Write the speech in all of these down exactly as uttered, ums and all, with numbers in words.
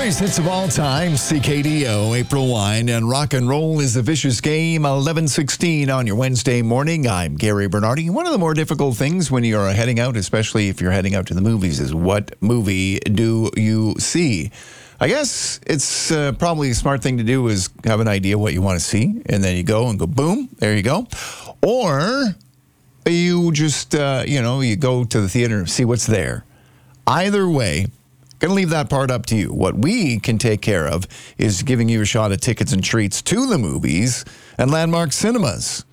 Greatest hits of all time, C K D O, April Wine, and rock and roll is the vicious game, eleven sixteen on your Wednesday morning. I'm Gary Bernardi. One of the more difficult things when you're heading out, especially if you're heading out to the movies, is what movie do you see? I guess it's uh, probably a smart thing to do is have an idea what you want to see, and then you go and go, boom, there you go. Or you just, uh, you know, you go to the theater and see what's there. Either way, going to leave that part up to you. What we can take care of is giving you a shot at tickets and treats to the movies and Landmark Cinemas.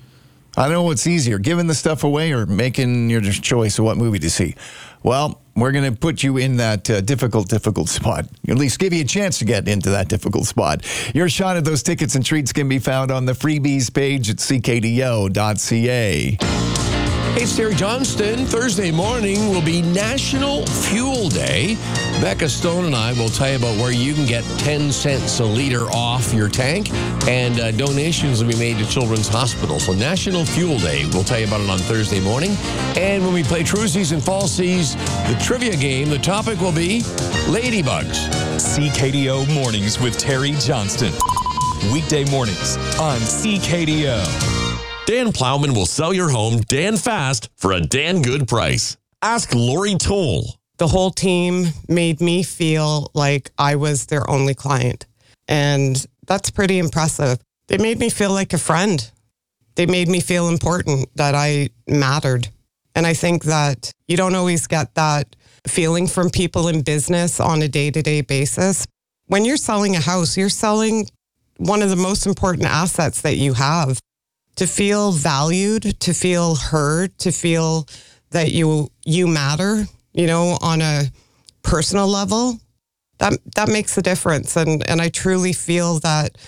I don't know what's easier, giving the stuff away or making your choice of what movie to see. Well, we're going to put you in that uh, difficult, difficult spot. At least give you a chance to get into that difficult spot. Your shot at those tickets and treats can be found on the freebies page at c k d o dot c a. Hey, it's Terry Johnston. Thursday morning will be National Fuel Day. Becca Stone and I will tell you about where you can get ten cents a liter off your tank, and uh, donations will be made to Children's Hospital. So National Fuel Day, we'll tell you about it on Thursday morning. And when we play Truesies and Falsies, the trivia game, the topic will be ladybugs. C K D O Mornings with Terry Johnston. Weekday mornings on C K D O. Dan Plowman will sell your home Dan fast for a Dan good price. Ask Lori Toll. The whole team made me feel like I was their only client. And that's pretty impressive. They made me feel like a friend. They made me feel important, that I mattered. And I think that you don't always get that feeling from people in business on a day-to-day basis. When you're selling a house, you're selling one of the most important assets that you have. To feel valued, to feel heard, to feel that you you matter, you know, on a personal level, that that makes a difference. And and I truly feel that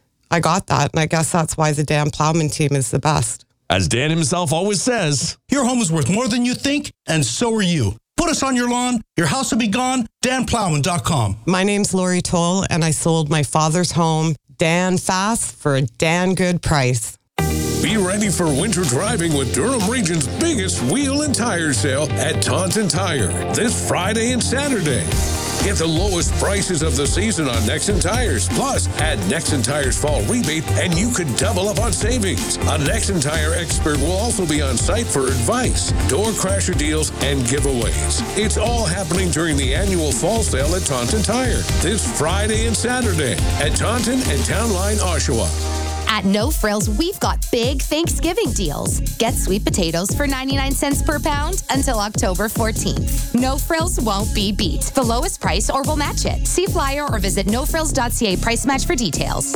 I got that. And I guess that's why the Dan Plowman team is the best. As Dan himself always says, your home is worth more than you think, and so are you. Put us on your lawn, your house will be gone, dan plowman dot com. My name's Lori Toll, and I sold my father's home, Dan fast, for a Dan good price. Be ready for winter driving with Durham Region's biggest wheel and tire sale at Taunton Tire this Friday and Saturday. Get the lowest prices of the season on Nexen Tires. Plus, add Nexen Tires fall rebate and you could double up on savings. A Nexen Tire expert will also be on site for advice, door crasher deals, and giveaways. It's all happening during the annual fall sale at Taunton Tire this Friday and Saturday at Taunton and Town Line, Oshawa. At No Frills, we've got big Thanksgiving deals. Get sweet potatoes for ninety-nine cents per pound until October fourteenth. No Frills won't be beat. The lowest price or we'll match it. See flyer or visit no frills dot c a price match for details.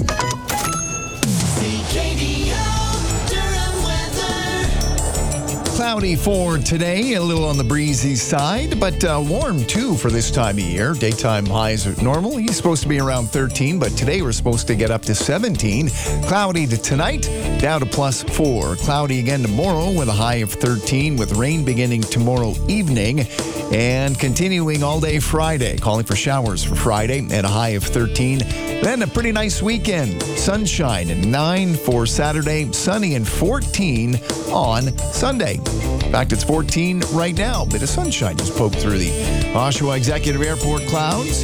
C K D O Durham weather. Cloudy for today, a little on the breezy side, but uh, warm too for this time of year. Daytime highs are normal. He's supposed to be around thirteen, but today we're supposed to get up to seventeen. Cloudy to tonight, down to plus four. Cloudy again tomorrow with a high of thirteen, with rain beginning tomorrow evening and continuing all day Friday. Calling for showers for Friday and a high of thirteen. Then a pretty nice weekend. Sunshine and nine for Saturday, sunny and fourteen on Sunday. In fact, it's fourteen right now. Bit of sunshine just poked through the Oshawa Executive Airport clouds.